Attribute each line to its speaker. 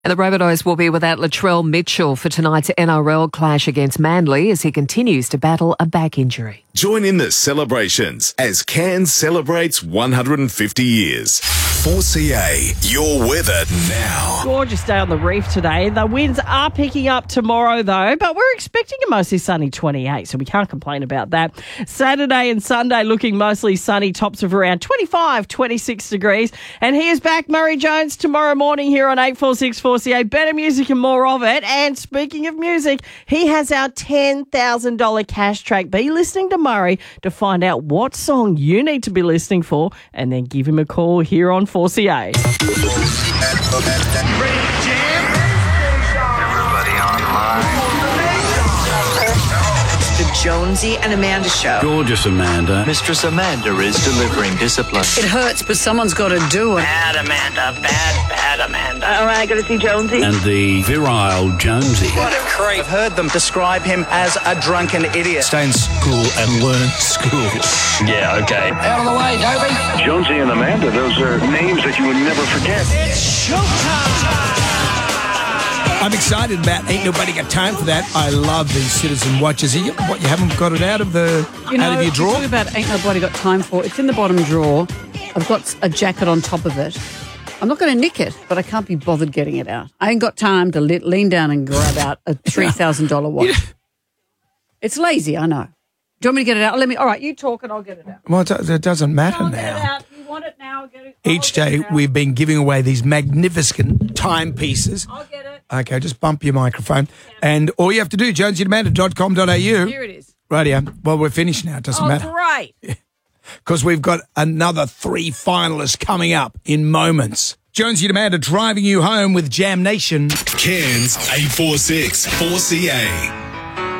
Speaker 1: And the Rabbitohs will be without Latrell Mitchell for tonight's NRL clash against Manly as he continues to battle a back injury.
Speaker 2: Join in the celebrations as Cairns celebrates 150 years. 4CA, your weather now.
Speaker 3: Gorgeous day on the reef today. The winds are picking up tomorrow, though, but we're expecting a mostly sunny 28, so we can't complain about that. Saturday and Sunday looking mostly sunny, tops of around 25, 26 degrees. And he is back, Murray Jones, tomorrow morning here on 846 4CA. Better music and more of it. And speaking of music, he has our $10,000 cash track. Be listening to Murray to find out what song you need to be listening for and then give him a call here on 4CA.
Speaker 4: Everybody online.
Speaker 5: The Jonesy and Amanda Show.
Speaker 6: Gorgeous Amanda.
Speaker 4: Mistress Amanda is delivering discipline.
Speaker 5: It hurts, but someone's got to do it.
Speaker 4: Bad Amanda, bad Amanda.
Speaker 5: All right, got to see Jonesy.
Speaker 6: And the virile Jonesy.
Speaker 4: What a creep.
Speaker 7: I've heard them describe him as a drunken idiot.
Speaker 8: Stay in school and learn school.
Speaker 4: Yeah, okay.
Speaker 7: Out of the way, Toby.
Speaker 9: Jonesy and Amanda, those are names that you would never forget.
Speaker 7: It's showtime.
Speaker 8: I'm excited about Ain't Nobody Got Time for That. I love these Citizen Watches. You haven't got it out of your drawer?
Speaker 10: Talking about Ain't Nobody Got Time for, it's in the bottom drawer. I've got a jacket on top of it. I'm not going to nick it, but I can't be bothered getting it out. I ain't got time to lean down and grab out a $3,000 watch. It's lazy, I know. Do you want me to get it out? All right, you talk and I'll get it out.
Speaker 8: Well, it doesn't matter
Speaker 10: I'll
Speaker 8: now.
Speaker 10: get it out. You want it now? I'll get it.
Speaker 8: Each day we've been giving away these magnificent timepieces.
Speaker 10: I'll get it.
Speaker 8: Okay, just bump your microphone. And all you have to do, jonesyandamanda.com.au.
Speaker 10: Here it is.
Speaker 8: Radio. Well, we're finished now. It doesn't matter.
Speaker 10: Great.
Speaker 8: Because we've got another 3 finalists coming up in moments. Jonesy and Amanda driving you home with Jam Nation.
Speaker 2: Cairns 846 4CA.